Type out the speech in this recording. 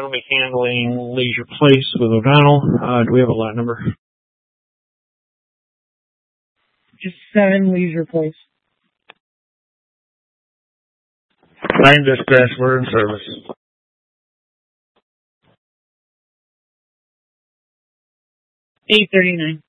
will be handling Leisure Place with O'Donnell. Do we have a lot number? Just 7 Leisure Place. 9 dispatch, we're in service. 839.